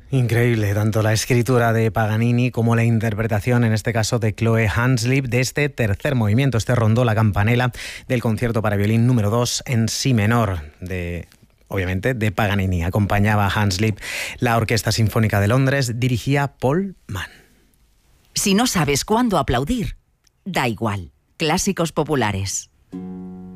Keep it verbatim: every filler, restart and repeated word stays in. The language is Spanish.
Increíble, tanto la escritura de Paganini como la interpretación, en este caso de Chloe Hanslip, de este tercer movimiento, este rondó la campanella del concierto para violín número dos en si menor, de... obviamente de Paganini. Acompañaba a Hanslip la Orquesta Sinfónica de Londres, dirigía Paul Mann. Si no sabes cuándo aplaudir, da igual. Clásicos populares.